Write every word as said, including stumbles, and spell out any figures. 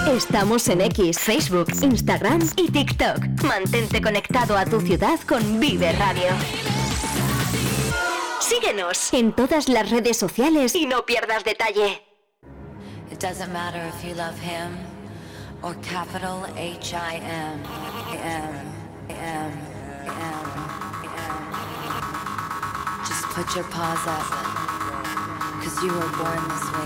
Estamos en X, Facebook, Instagram y TikTok. Mantente conectado a tu ciudad con Vive Radio. Síguenos en todas las redes sociales y no pierdas detalle. It doesn't matter if you love him or capital H I M. M, M, M, M. Just put your paws up, 'cause you were born this way.